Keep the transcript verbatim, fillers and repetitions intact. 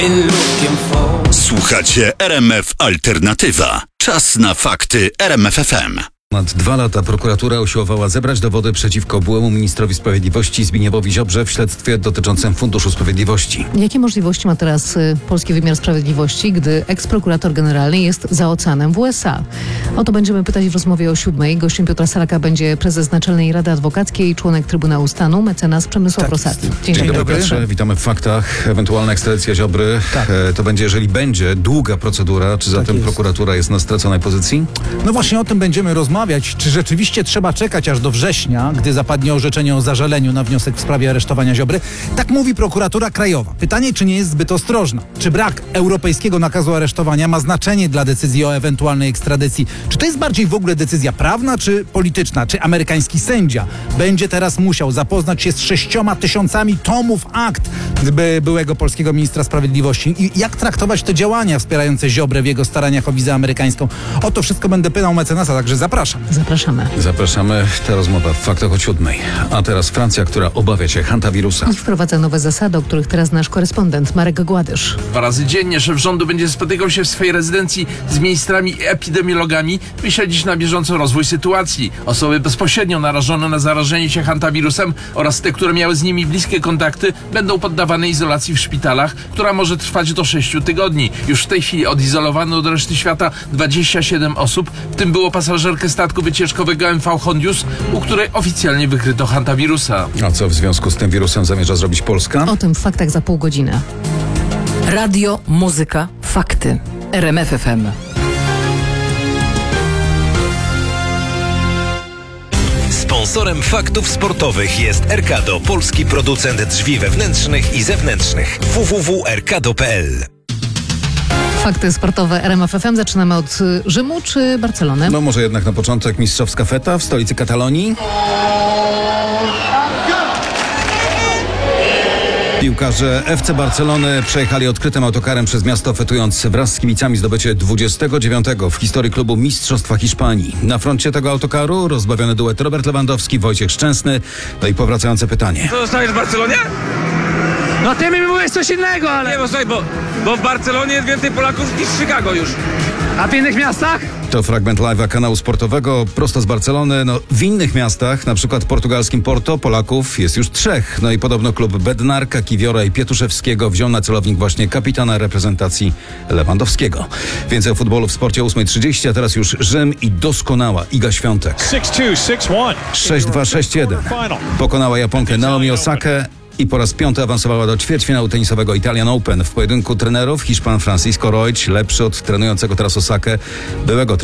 Słuchacie R M F Alternatywa. Czas na fakty R M F F M. Ponad dwa lata prokuratura usiłowała zebrać dowody przeciwko byłemu ministrowi sprawiedliwości Zbigniewowi Ziobrze w śledztwie dotyczącym Funduszu Sprawiedliwości. Jakie możliwości ma teraz y, polski wymiar sprawiedliwości, gdy eksprokurator generalny jest za oceanem w U S A? O to będziemy pytać w rozmowie o siódmej. Gościem Piotra Salaka będzie prezes Naczelnej Rady Adwokackiej i członek Trybunału Stanu, mecenas Przemysław Tak Rosati. Dzień, Dzień dobry, Piotrze. Witamy w faktach. Ewentualna ekstradycja Ziobry. Tak. E, to będzie, jeżeli będzie, długa procedura. Czy zatem jest. prokuratura jest na straconej pozycji? No właśnie o tym będziemy rozmawiać. Czy rzeczywiście trzeba czekać aż do września, gdy zapadnie orzeczenie o zażaleniu na wniosek w sprawie aresztowania Ziobry? Tak mówi prokuratura krajowa. Pytanie, czy nie jest zbyt ostrożna? Czy brak europejskiego nakazu aresztowania ma znaczenie dla decyzji o ewentualnej ekstradycji? Czy to jest bardziej w ogóle decyzja prawna, czy polityczna? Czy amerykański sędzia będzie teraz musiał zapoznać się z sześcioma tysiącami tomów akt by byłego polskiego ministra sprawiedliwości? I jak traktować te działania wspierające Ziobrę w jego staraniach o wizę amerykańską? O to wszystko będę pytał mecenasa, także zapraszam. Zapraszamy. Zapraszamy. Ta rozmowa w faktach o siódmej. A teraz Francja, która obawia się hantawirusa. I wprowadza nowe zasady, o których teraz nasz korespondent Marek Gładysz. Dwa razy dziennie szef rządu będzie spotykał się w swojej rezydencji z ministrami i epidemiologami, by śledzić na bieżąco rozwój sytuacji. Osoby bezpośrednio narażone na zarażenie się hantawirusem oraz te, które miały z nimi bliskie kontakty, będą poddawane izolacji w szpitalach, która może trwać do sześciu tygodni. Już w tej chwili odizolowano od reszty świata dwadzieścia siedem osób, w tym było pasażerkę statku wycieczkowego M V Hondius, u której oficjalnie wykryto hantawirusa. A co w związku z tym wirusem zamierza zrobić Polska? O tym w faktach za pół godziny. Radio, muzyka, fakty. R M F F M. Sponsorem faktów sportowych jest Erkado, polski producent drzwi wewnętrznych i zewnętrznych. w w w kropka erkado kropka p l. Fakty sportowe R M F F M. Zaczynamy od y, Rzymu czy Barcelony? No może jednak na początek mistrzowska feta w stolicy Katalonii. Piłkarze F C Barcelony przejechali odkrytym autokarem przez miasto, fetując wraz z kibicami zdobycie dwudziestego dziewiątego w historii klubu Mistrzostwa Hiszpanii. Na froncie tego autokaru rozbawiony duet Robert Lewandowski, Wojciech Szczęsny. No i powracające pytanie. Co, zostajesz w Barcelonie? No ty mi mówisz coś innego, ale... Nie, bo słuchaj, bo, bo w Barcelonie jest więcej Polaków niż w Chicago już. A w innych miastach? To fragment live'a kanału sportowego prosto z Barcelony. No, w innych miastach, na przykład portugalskim Porto, Polaków jest już trzech. No i podobno klub Bednarka, Kiwiora i Pietuszewskiego wziął na celownik właśnie kapitana reprezentacji Lewandowskiego. Więcej o futbolu w sporcie o ósma trzydzieści, a teraz już Rzym i doskonała Iga Świątek. sześć dwa sześć jeden. Pokonała Japonkę Naomi Osakę i po raz piąty awansowała do ćwierćfinału tenisowego Italian Open. W pojedynku trenerów Hiszpan Francisco Roig, lepszy od trenującego teraz Osakę byłego